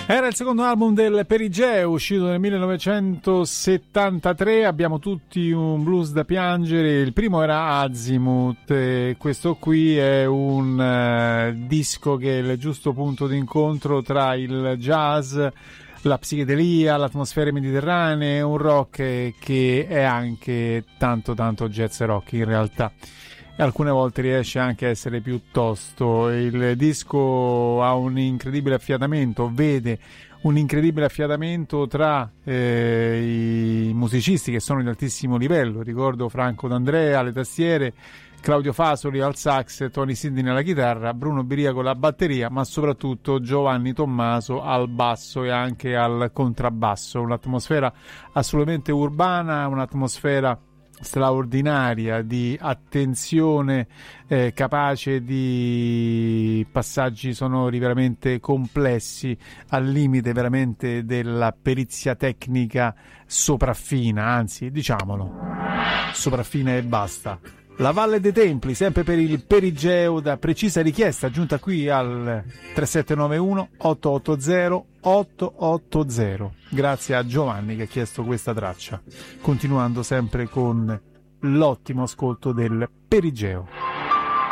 Era il secondo album del Perigeo, uscito nel 1973. Abbiamo tutti un blues da piangere. Il primo era Azimuth, e questo qui è un disco che è il giusto punto d'incontro tra il jazz, la psichedelia, l'atmosfera mediterranea, un rock che è anche tanto jazz rock in realtà. E alcune volte riesce anche a essere piuttosto. Il disco ha un incredibile affiatamento, vede un incredibile affiatamento tra i musicisti che sono di altissimo livello. Ricordo Franco D'Andrea alle tastiere, Claudio Fasoli al sax, Tony Sindini alla chitarra, Bruno Biriaco alla batteria, ma soprattutto Giovanni Tommaso al basso e anche al contrabbasso. Un'atmosfera assolutamente urbana, un'atmosfera straordinaria di attenzione, capace di passaggi sonori veramente complessi, al limite veramente della perizia tecnica sopraffina, anzi diciamolo sopraffina e basta. La Valle dei Templi, sempre per il Perigeo, da precisa richiesta, giunta qui al 3791 880 880. Grazie a Giovanni che ha chiesto questa traccia. Continuando sempre con l'ottimo ascolto del Perigeo.